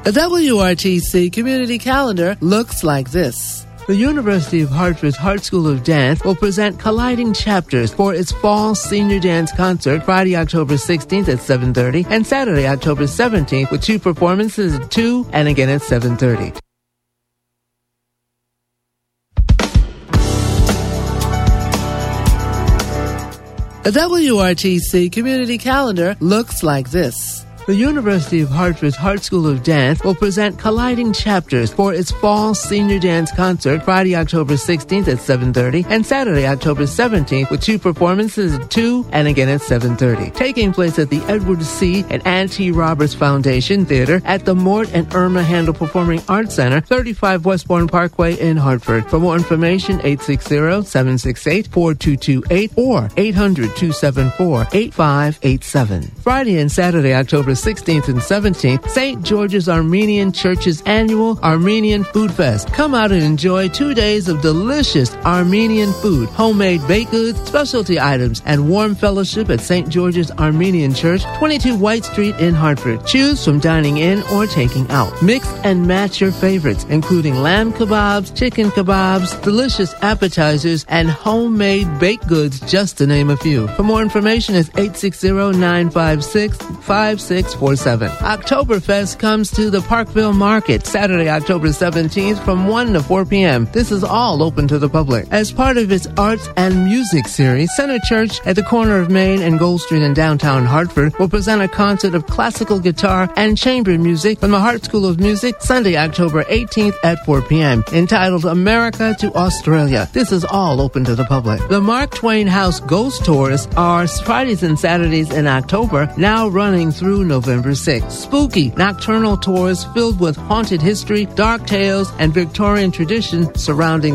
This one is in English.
The WRTC Community Calendar looks like this. The University of Hartford's Hart School of Dance will present Colliding Chapters for its Fall Senior Dance Concert Friday, October 16th at 7:30 and Saturday, October 17th with 2 performances at 2 and again at 7:30. The WRTC Community Calendar looks like this. The University of Hartford's Hart School of Dance will present Colliding Chapters for its Fall Senior Dance Concert Friday, October 16th at 7:30 and Saturday, October 17th with 2 performances at 2 and again at 7:30. Taking place at the Edward C. and Ann T. Roberts Foundation Theater at the Mort and Irma Handel Performing Arts Center, 35 Westbourne Parkway in Hartford. For more information, 860-768-4228 or 800-274-8587. Friday and Saturday, October 16th and 17th, St. George's Armenian Church's annual Armenian Food Fest. Come out and enjoy 2 days of delicious Armenian food, homemade baked goods, specialty items, and warm fellowship at St. George's Armenian Church, 22 White Street in Hartford. Choose from dining in or taking out. Mix and match your favorites, including lamb kebabs, chicken kebabs, delicious appetizers, and homemade baked goods, just to name a few. For more information, it's 860-956-5647. Oktoberfest comes to the Parkville Market Saturday, October 17th from 1 to 4 p.m. This is all open to the public. As part of its arts and music series, Center Church at the corner of Main and Gold Street in downtown Hartford will present a concert of classical guitar and chamber music from the Hart School of Music Sunday, October 18th at 4 p.m. entitled America to Australia. This is all open to the public. The Mark Twain House Ghost Tours are Fridays and Saturdays in October, now running through November 6th. Spooky nocturnal tours filled with haunted history, dark tales, and Victorian tradition surrounding